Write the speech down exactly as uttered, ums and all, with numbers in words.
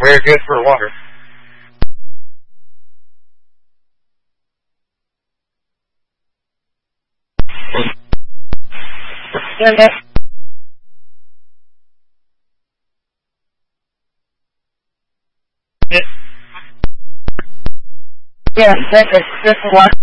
very good for water. Yeah, that, yeah, that is just water.